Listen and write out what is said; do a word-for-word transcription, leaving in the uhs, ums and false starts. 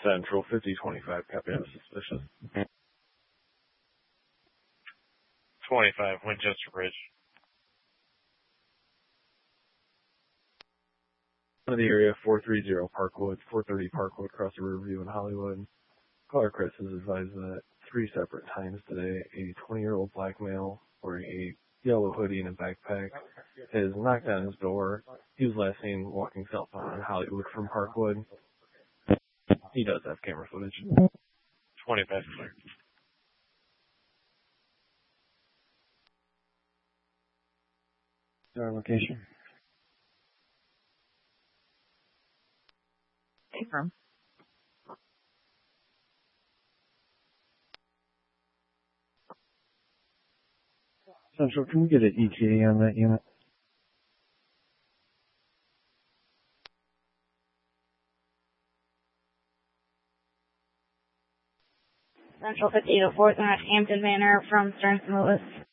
Central, fifty twenty-five, copy out suspicious. twenty-five, Winchester Bridge. Of the area, four thirty Parkwood, four thirty Parkwood, across the Riverview in Hollywood. Caller Chris has advised that three separate times today, a twenty-year-old black male wearing a yellow hoodie and a backpack has knocked on his door. He was last seen walking southbound on Hollywood from Parkwood. He does have camera footage. twenty-five, clear. Our location. Confirm. Central, can we get an E T A on that unit? Central fifty-eight oh four, North Hampton Manor from Stearns and Lewis.